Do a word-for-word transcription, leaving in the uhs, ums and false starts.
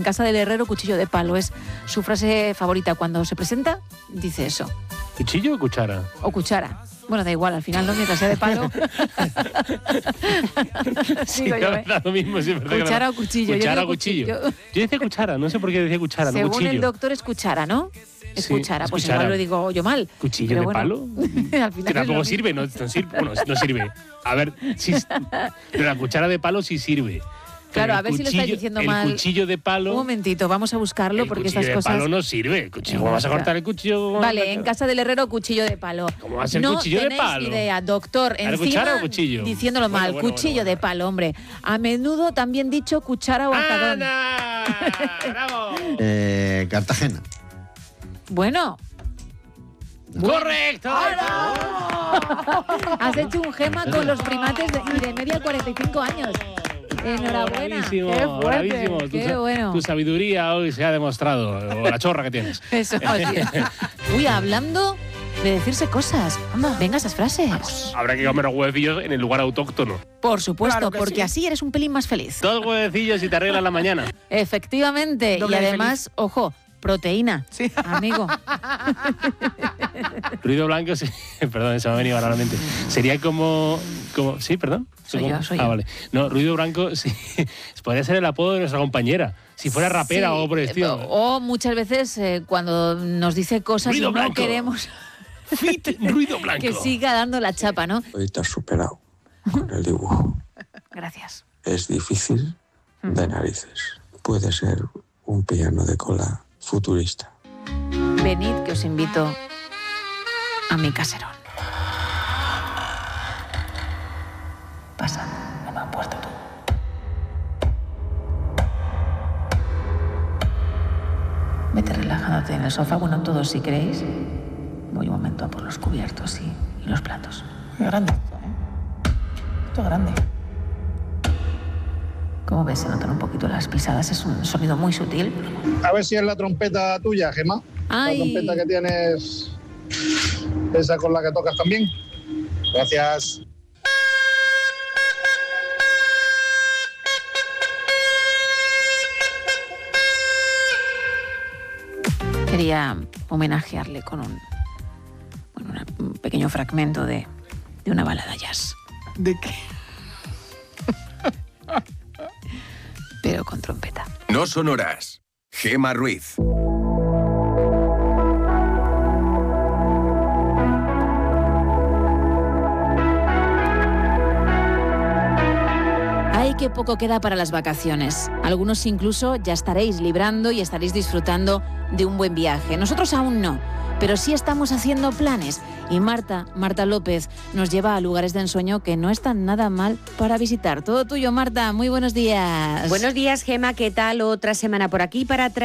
en casa del herrero, cuchillo de palo. Es su frase favorita. Cuando se presenta, dice eso. ¿Cuchillo o cuchara? O cuchara. Bueno, da igual, al final no, mientras sea de palo. Sí, Digo yo, ¿eh? da lo mismo, sí, verdad. Cuchara o cuchillo. Cuchara yo o cuchillo. cuchillo. Yo decía cuchara, no sé por qué decía cuchara, Según no cuchillo. el doctor es cuchara, ¿no? Es Sí, cuchara, es pues cuchara. igual lo digo yo mal. ¿Cuchillo Pero de bueno, palo? al final Que tampoco es lo sirve, no, no sirve. Bueno, no sirve. A ver, sí, pero la cuchara de palo sí sirve. Pero Claro, el a ver si lo cuchillo- estáis diciendo el mal. cuchillo de palo. Un momentito, vamos a buscarlo el porque cuchillo estas de cosas. palo no sirve. Cuchillo, ¿cómo vas a cortar el cuchillo? Vale, en casa del herrero, cuchillo de palo. ¿Cómo va a ser no cuchillo de tenéis palo? idea, doctor. ¿Era Encima, cuchara o cuchillo? diciéndolo Bueno, mal, bueno, cuchillo bueno, de palo, hombre. A menudo también dicho cuchara o azadón. ¡Ana! ¡Bravo! Eh, Cartagena. Bueno. ¡Correcto! Has hecho un gema con los primates de, y de media cuarenta y cinco años. Enhorabuena. Bravísimo, Qué fuerte. bravísimo. Tu Qué sa- bueno. Tu sabiduría hoy se ha demostrado, o la chorra que tienes. Eso, así es. Uy, hablando de decirse cosas. Anda, venga esas frases. Habrá que comer huevecillos en el lugar autóctono. Por supuesto, Claro que porque sí. así eres un pelín más feliz. Dos huevecillos y te arreglas la mañana. Efectivamente. Doble y de además, ojo, proteína. Sí. Amigo. Ruido blanco, sí. Perdón, se me ha venido ahora a la mente. Sería como. como sí, perdón. Soy como- yo, soy ah, yo. vale. No, ruido blanco, sí. Podría ser el apodo de nuestra compañera. Si fuera rapera Sí, o por el estilo. O muchas veces eh, cuando nos dice cosas Ruido y no blanco. queremos Fit, ruido blanco. que siga dando la chapa, ¿no? Hoy te has superado con el dibujo. Gracias. Es difícil de narices. Puede ser un piano de cola futurista. Venid que os invito a mi caserón. Pasa, no me han puesto tú. Vete relajándote en el sofá, bueno, todos si queréis. Voy un momento a por los cubiertos y, y los platos. Es grande esto, ¿eh? Esto es grande. Como ves, se notan un poquito las pisadas, es un sonido muy sutil. A ver si es la trompeta tuya, Gemma. Ay. La trompeta que tienes, esa con la que tocas también. Gracias. Quería homenajearle con un, bueno, una- un pequeño fragmento de, de una balada jazz, ¿De qué? pero con trompeta. No sonoras. Gemma Ruiz. Ay, qué poco queda para las vacaciones. Algunos incluso ya estaréis librando y estaréis disfrutando de un buen viaje. Nosotros aún no, pero sí estamos haciendo planes. Y Marta, Marta López, nos lleva a lugares de ensueño que no están nada mal para visitar. Todo tuyo, Marta. Muy buenos días. Buenos días, Gemma. ¿Qué tal? Otra semana por aquí para traer